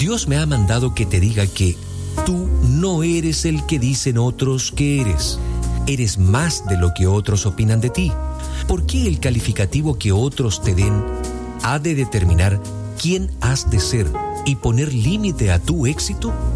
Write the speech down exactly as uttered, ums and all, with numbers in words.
Dios me ha mandado que te diga que tú no eres el que dicen otros que eres. Eres más de lo que otros opinan de ti. ¿Por qué el calificativo que otros te den ha de determinar quién has de ser y poner límite a tu éxito?